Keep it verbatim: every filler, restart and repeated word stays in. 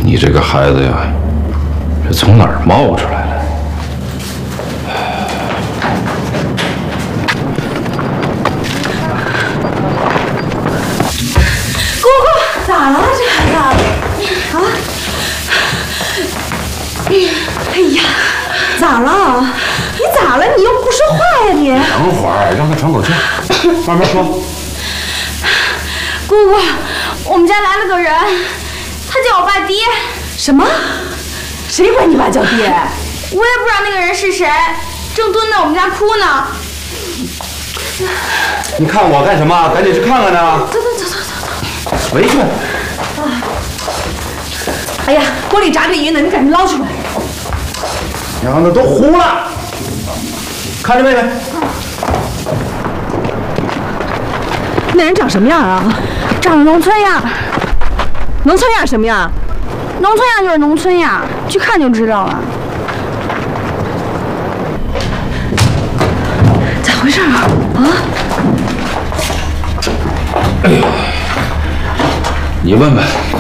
你这个孩子呀，这从哪儿冒出来的？ 姑姑，咋了这孩子？啊？哎呀，咋了？你咋了？你又不说话呀你？ 等会儿，让他喘口气，慢慢说。 姑姑，我们家来了个人，他叫我爸爹。 什么？谁管你爸叫爹？ 我也不知道那个人是谁，正蹲在我们家哭呢。 你看我干什么？赶紧去看看呢！ 走走走走走走。 回去。 啊！哎呀，锅里炸着鱼呢，你赶紧捞出来。 娘的，都糊了。看着妹妹。 那人长什么样啊？ 长得农村样。 农村样什么样？ 农村样就是农村样，去看就知道了。 咋回事啊？啊？ 哎呦，你问问。